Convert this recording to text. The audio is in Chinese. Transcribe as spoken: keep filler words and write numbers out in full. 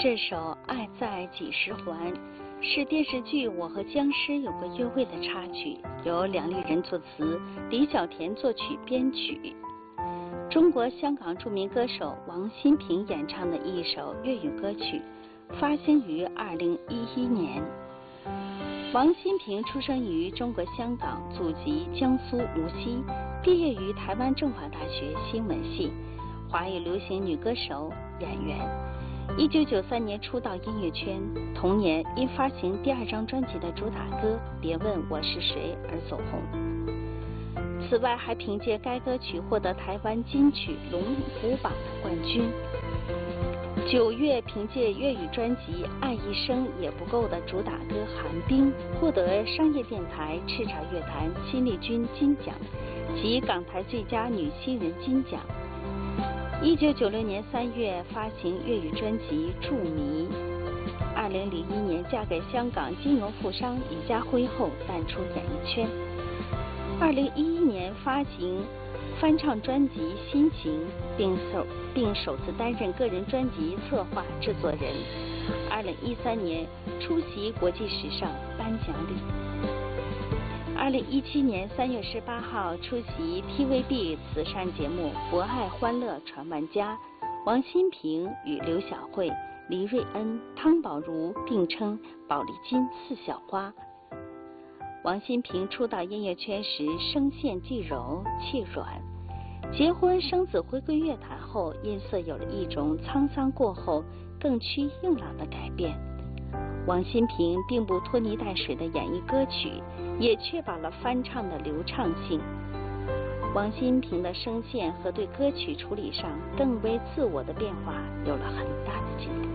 这首《爱在几时还》是电视剧《我和僵尸有个约会》的插曲，由梁丽人作词，李小田作曲编曲。中国香港著名歌手王心平演唱的一首粤语歌曲，发行于二零一一年。王心平出生于中国香港，祖籍江苏无锡，毕业于台湾政法大学新闻系，华语流行女歌手、演员。一九九三年出道音乐圈，同年因发行第二张专辑的主打歌《别问我是谁》而走红。此外，还凭借该歌曲获得台湾金曲龙虎榜的冠军。九月，凭借粤语专辑《爱一生也不够》的主打歌《寒冰》，获得商业电台叱咤乐坛新力军金奖及港台最佳女新人金奖。一九九六年三月发行粤语专辑《著迷》。二零零一年嫁给香港金融富商李家辉后淡出演艺圈。二零一一年发行翻唱专辑《心情》，并首并首次担任个人专辑策划制作人。二零一三年出席国际时尚颁奖礼。二零一七年三月十八号出席 T V B 慈善节目《博爱欢乐传万家》，王心平与刘晓慧、黎瑞恩、汤宝如并称宝丽金四小花。王心平出道音乐圈时声线既柔气软，结婚生子回归乐坛后，音色有了一种沧桑过后更趋硬朗的改变。王心平并不拖泥带水的演绎歌曲，也确保了翻唱的流畅性。王心平的声线和对歌曲处理上更为自我的变化有了很大的进步。